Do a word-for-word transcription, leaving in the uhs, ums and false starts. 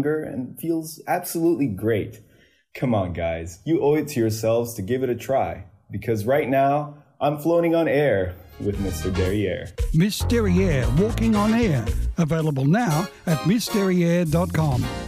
longer and feels absolutely great. Come on, guys. You owe it to yourselves to give it a try. Because right now, I'm floating on air with Mister Derriere. Miss Derriere, walking on air. Available now at miss derriere dot com.